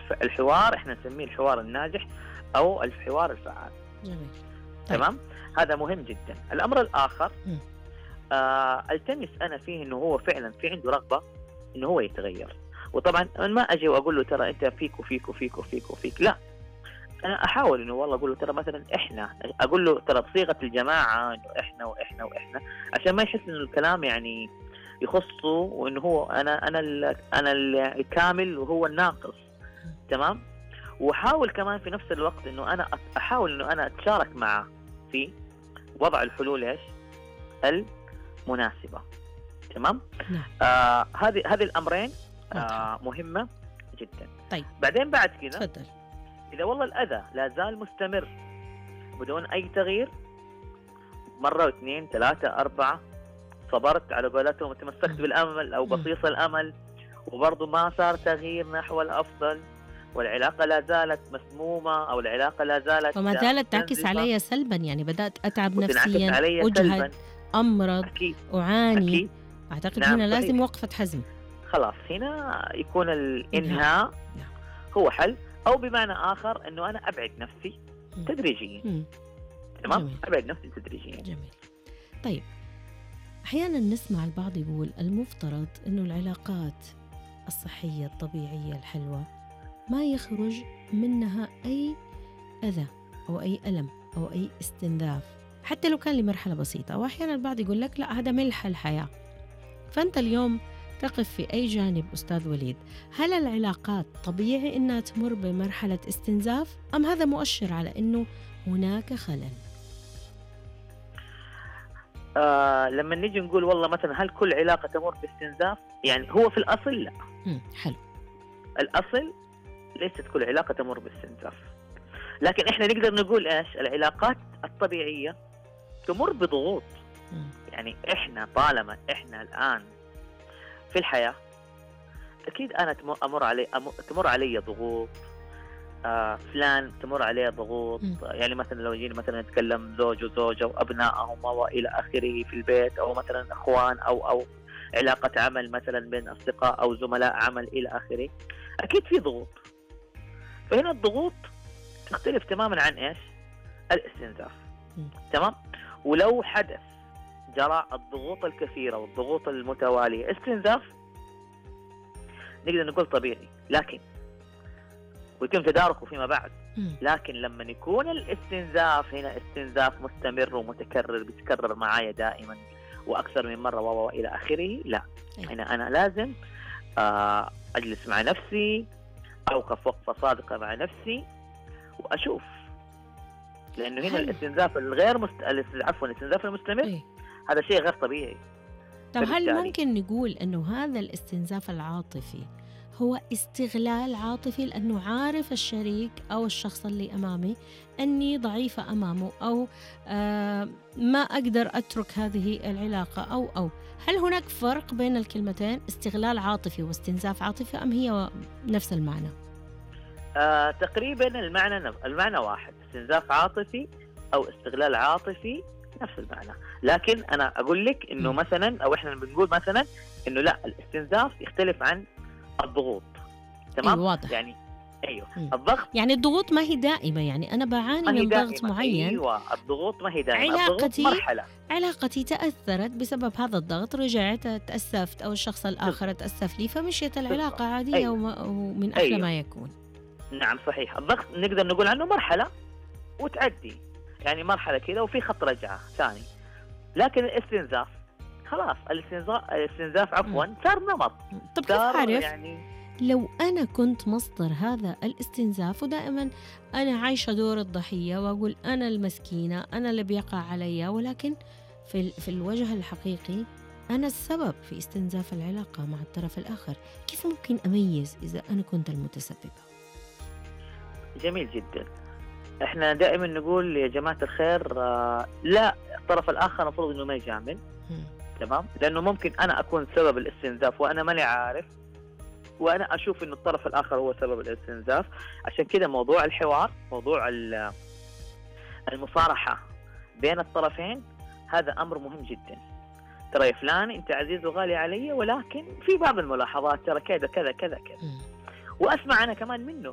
الحوار احنا نسميه الحوار الناجح او الحوار الفعال. جميل. تمام. هذا مهم جدا. الامر الاخر التمس انا فيه انه هو فعلا في عنده رغبه انه هو يتغير. وطبعا أنا ما اجي واقول له ترى انت فيك وفيك وفيك وفيك وفيك، لا، انا احاول انه والله اقول له ترى مثلا احنا، اقول له ترى بصيغه الجماعه انه احنا واحنا واحنا، عشان ما يحس انه الكلام يعني يخصه وانه هو انا الكامل وهو الناقص. تمام. واحاول كمان في نفس الوقت انه انا احاول انه انا اتشارك معه في وضع الحلول ايش المناسبه. تمام. هذه الامرين مهمه جدا. طيب بعدين بعد كذا تفضل. اذا والله الاذى لا زال مستمر بدون اي تغيير، مره واثنين ثلاثه اربعه، صبرت على قولتهم وتمسكت بالامل او بصيص الامل وبرضه ما صار تغيير نحو الافضل، والعلاقه لا زالت مسمومه او العلاقه لا زالت وما زالت تعكس علي سلبا، يعني بدات اتعب نفسيا، اجهد، سلباً. امرض، أكيد. اعاني. أكيد. اعتقد نعم هنا صحيح. لازم وقفه حزم. خلاص هنا يكون الانهاء هو حل، او بمعنى اخر انه انا ابعد نفسي تدريجيا. تمام. ابعد نفسي تدريجيا. جميل. طيب احيانا نسمع البعض يقول المفترض انه العلاقات الصحيه الطبيعيه الحلوه ما يخرج منها اي اذى او اي الم او اي استنزاف حتى لو كان لمرحله بسيطه. واحيانا البعض يقول لك لا، هذا ملح الحياه. فانت اليوم تقف في أي جانب أستاذ وليد؟ هل العلاقات طبيعي أنها تمر بمرحلة استنزاف أم هذا مؤشر على أنه هناك خلل؟ لما نيجي نقول والله مثلا هل كل علاقة تمر باستنزاف؟ يعني هو في الأصل لا. حلو. الأصل ليست كل علاقة تمر باستنزاف، لكن إحنا نقدر نقول إيش؟ العلاقات الطبيعية تمر بضغوط. يعني إحنا طالما إحنا الآن في الحياة أكيد أنا تمر علي ضغوط، فلان تمر عليه ضغوط. يعني مثلا لو جينا مثلا نتكلم زوج وزوجة وأبنائهم وإلى آخره في البيت، أو مثلا أخوان أو علاقة عمل مثلا بين أصدقاء أو زملاء عمل إلى آخره، أكيد في ضغوط. فهنا الضغوط تختلف تماما عن إيش؟ الاستنزاف. تمام. ولو حدث جرى الضغوط الكثيرة والضغوط المتوالية استنزاف، نقدر نقول طبيعي، لكن ويتم تداركه فيما بعد. لكن لما يكون الاستنزاف هنا استنزاف مستمر ومتكرر، بيتكرر معايا دائما وأكثر من مرة وإلى آخره، لا، هنا أنا لازم أجلس مع نفسي، أوقف وقفة صادقة مع نفسي وأشوف، لأنه هنا الاستنزاف الاستنزاف المستمر هذا شيء غير طبيعي. طب هل ممكن نقول أنه هذا الاستنزاف العاطفي هو استغلال عاطفي، لأنه عارف الشريك أو الشخص اللي أمامي أني ضعيفة أمامه، أو ما أقدر أترك هذه العلاقة، أو هل هناك فرق بين الكلمتين استغلال عاطفي واستنزاف عاطفي، أم هي نفس المعنى؟ تقريبا المعنى واحد. استنزاف عاطفي أو استغلال عاطفي نفس المعنى، لكن أنا أقول لك إنه مثلا، أو إحنا بنقول مثلا إنه لا، الاستنزاف يختلف عن الضغوط. تمام. واضح. يعني الضغط، يعني الضغوط ما هي دائمة، يعني أنا بعاني من ضغط معين. الضغوط ما هي دائمة. الضغوط مرحلة. علاقتي تأثرت بسبب هذا الضغط، رجعت تأسفت أو الشخص الآخر تأسف لي، فمشيت العلاقة عادية ومن أحلى ما يكون. نعم صحيح. الضغط نقدر نقول عنه مرحلة وتعدي، يعني مرحلة كذا وفي خط رجعة ثاني. لكن الاستنزاف خلاص، الاستنزاف صار نمط. طب كيف أعرف يعني لو أنا كنت مصدر هذا الاستنزاف، ودائما أنا عايشة دور الضحية وأقول أنا المسكينة، أنا اللي بيقع علي، ولكن في الوجه الحقيقي أنا السبب في استنزاف العلاقة مع الطرف الآخر؟ كيف ممكن أميز إذا أنا كنت المتسببة؟ جميل جدا. احنا دائما نقول يا جماعة الخير لا، الطرف الآخر المفروض انه ما يجامل. تمام. لأنه ممكن أنا أكون سبب الاستنزاف وأنا ماني عارف، وأنا أشوف إنه الطرف الآخر هو سبب الاستنزاف. عشان كده موضوع الحوار، موضوع المصارحة بين الطرفين، هذا أمر مهم جدا. ترى يا فلان أنت عزيز وغالي علي، ولكن في بعض الملاحظات ترى كذا كذا كذا كذا، وأسمع أنا كمان منه